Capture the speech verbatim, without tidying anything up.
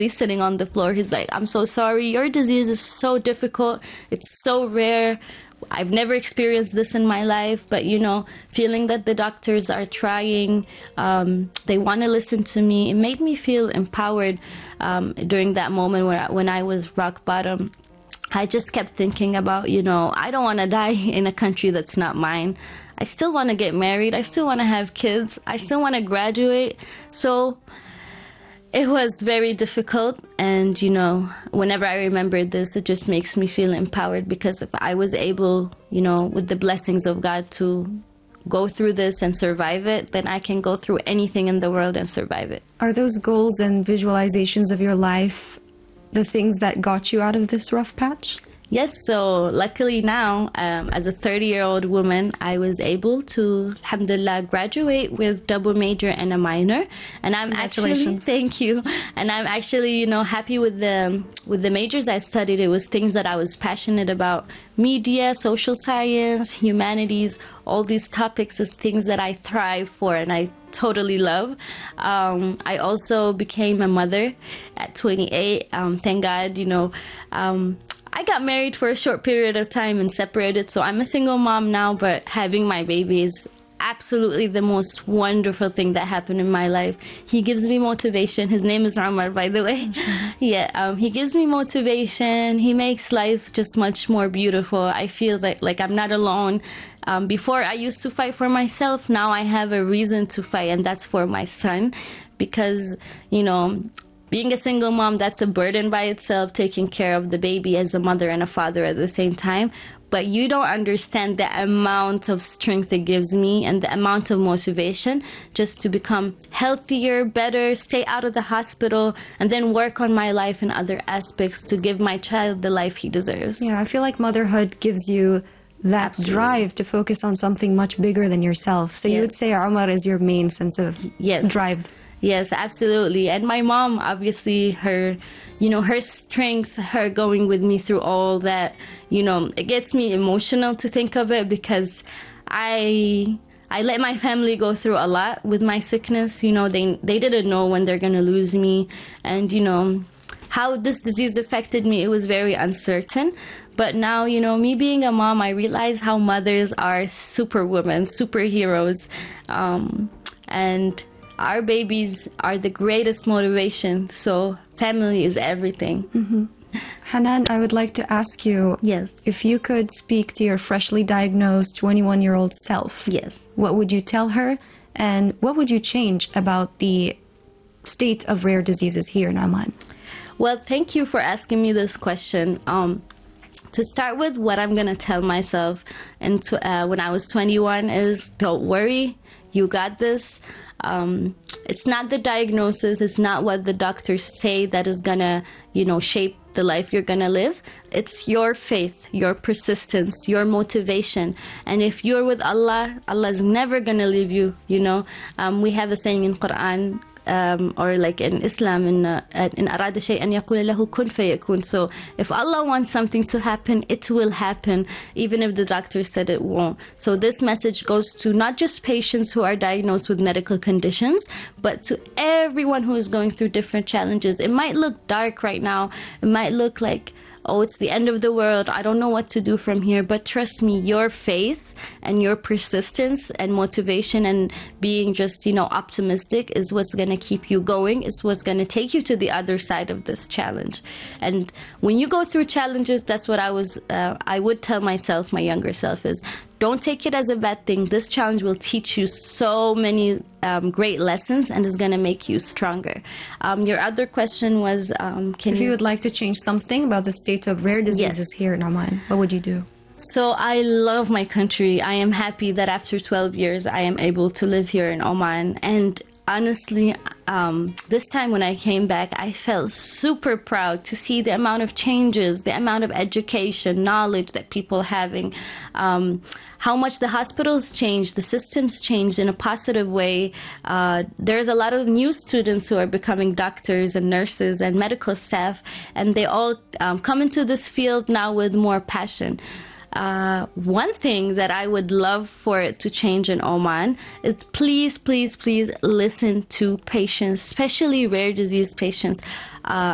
He's sitting on the floor. He's like, I'm so sorry. Your disease is so difficult. It's so rare. I've never experienced this in my life. But, you know, feeling that the doctors are trying, um, they want to listen to me, it made me feel empowered um, during that moment where, when I was rock bottom. I just kept thinking about, you know, I don't want to die in a country that's not mine. I still want to get married. I still want to have kids. I still want to graduate. So it was very difficult, and, you know, whenever I remember this, it just makes me feel empowered, because if I was able, you know, with the blessings of God to go through this and survive it, then I can go through anything in the world and survive it. Are those goals and visualizations of your life the things that got you out of this rough patch? Yes, so luckily now, um, as a thirty-year-old woman, I was able to, alhamdulillah, graduate with double major and a minor. And I'm actually, thank you. And I'm actually, you know, happy with the, with the majors I studied. It was things that I was passionate about. Media, social science, humanities, all these topics is things that I thrive for and I totally love. Um, I also became a mother at twenty-eight. Um, thank God, you know, um, I got married for a short period of time and separated, so I'm a single mom now, but having my baby is absolutely the most wonderful thing that happened in my life. He gives me motivation. His name is Omar, by the way. Yeah, um, he gives me motivation. He makes life just much more beautiful. I feel that, like, I'm not alone. Um, before, I used to fight for myself. Now I have a reason to fight, and that's for my son, because, you know, being a single mom, that's a burden by itself, taking care of the baby as a mother and a father at the same time. But you don't understand the amount of strength it gives me and the amount of motivation just to become healthier, better, stay out of the hospital, and then work on my life in other aspects to give my child the life he deserves. Yeah, I feel like motherhood gives you that Absolutely. drive to focus on something much bigger than yourself. So yes. you would say Omar is your main sense of yes. drive. Yes, absolutely. And my mom, obviously, her, you know, her strength, her going with me through all that, you know, it gets me emotional to think of it, because I I let my family go through a lot with my sickness. You know, they they didn't know when they're going to lose me. And, you know, how this disease affected me, it was very uncertain. But now, you know, me being a mom, I realize how mothers are superwomen, superheroes. Um, and our babies are the greatest motivation, so family is everything. Mm-hmm. Hanan, I would like to ask you, yes, if you could speak to your freshly diagnosed twenty-one-year-old self, yes, what would you tell her, and what would you change about the state of rare diseases here in Oman? Well, thank you for asking me this question. Um, to start with, what I'm going to tell myself and to, uh, when I was twenty-one is, don't worry, you got this. Um, it's not the diagnosis, it's not what the doctors say that is gonna, you know, shape the life you're gonna live. It's your faith, your persistence, your motivation. And if you're with Allah, Allah is never gonna leave you, you know. Um, we have a saying in Quran, um, or like in Islam, in uh, in arada shay'an yaqul lahu kun fayakun. So if Allah wants something to happen, it will happen, even if the doctor said it won't. So this message goes to not just patients who are diagnosed with medical conditions, but to everyone who is going through different challenges. It might look dark right now. It might look like, oh, it's the end of the world, I don't know what to do from here. But trust me, your faith and your persistence and motivation and being just, you know, optimistic is what's going to keep you going. It's what's going to take you to the other side of this challenge. And when you go through challenges, that's what I was, uh, I would tell myself, my younger self, is don't take it as a bad thing. This challenge will teach you so many um, great lessons and is going to make you stronger. Um, your other question was, um, can if you, you would like to change something about the state of rare diseases yes. here in Oman, what would you do? So I love my country. I am happy that after twelve years, I am able to live here in Oman. And honestly, um, this time when I came back, I felt super proud to see the amount of changes, the amount of education, knowledge that people are having, um, how much the hospitals changed, the systems changed in a positive way. Uh, there's a lot of new students who are becoming doctors and nurses and medical staff, and they all um, come into this field now with more passion. Uh, one thing that I would love for it to change in Oman is please, please, please listen to patients, especially rare disease patients. Uh,